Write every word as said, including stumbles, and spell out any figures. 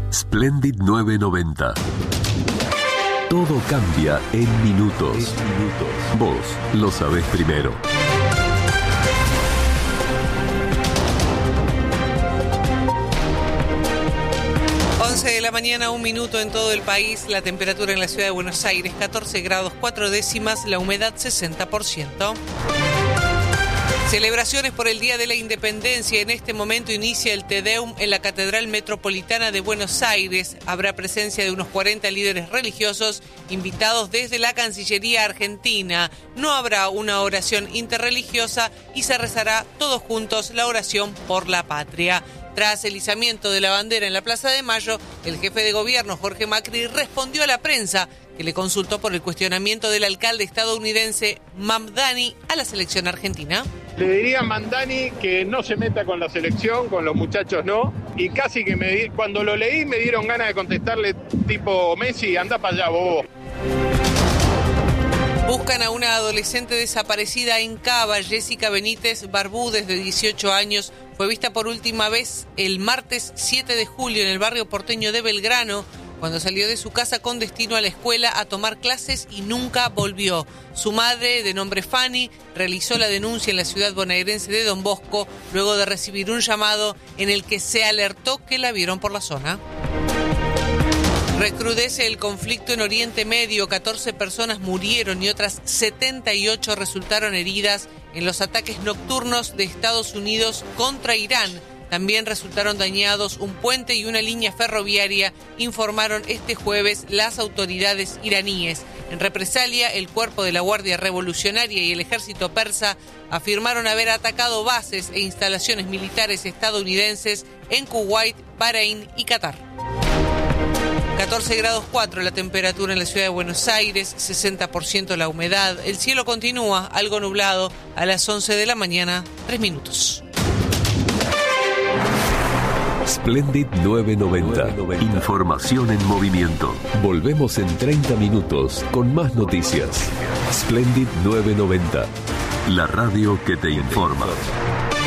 Splendid nueve noventa. Todo cambia en minutos. En minutos. Vos lo sabés primero. once de la mañana, un minuto en todo el país. La temperatura en la ciudad de Buenos Aires, catorce grados cuatro décimas, la humedad sesenta por ciento. Celebraciones por el Día de la Independencia. En este momento inicia el Te Deum en la Catedral Metropolitana de Buenos Aires. Habrá presencia de unos cuarenta líderes religiosos invitados desde la Cancillería Argentina. No habrá una oración interreligiosa y se rezará todos juntos la oración por la patria. Tras el izamiento de la bandera en la Plaza de Mayo, el jefe de gobierno, Jorge Macri, respondió a la prensa que le consultó por el cuestionamiento del alcalde estadounidense Mamdani a la selección argentina. Le diría a Mamdani que no se meta con la selección, con los muchachos no, y casi que me di, cuando lo leí me dieron ganas de contestarle tipo Messi, anda para allá, bobo. Buscan a una adolescente desaparecida en Cava. Jessica Benítez Barbúdez, de dieciocho años, fue vista por última vez el martes siete de julio en el barrio porteño de Belgrano, cuando salió de su casa con destino a la escuela a tomar clases y nunca volvió. Su madre, de nombre Fanny, realizó la denuncia en la ciudad bonaerense de Don Bosco luego de recibir un llamado en el que se alertó que la vieron por la zona. Recrudece el conflicto en Oriente Medio. catorce personas murieron y otras setenta y ocho resultaron heridas en los ataques nocturnos de Estados Unidos contra Irán. También resultaron dañados un puente y una línea ferroviaria, informaron este jueves las autoridades iraníes. En represalia, el cuerpo de la Guardia Revolucionaria y el ejército persa afirmaron haber atacado bases e instalaciones militares estadounidenses en Kuwait, Bahrein y Qatar. catorce grados cuatro la temperatura en la ciudad de Buenos Aires, sesenta por ciento la humedad. El cielo continúa algo nublado a las once de la mañana, tres minutos. Splendid nueve noventa. Información en movimiento. Volvemos en treinta minutos con más noticias. Splendid nueve noventa. La radio que te informa.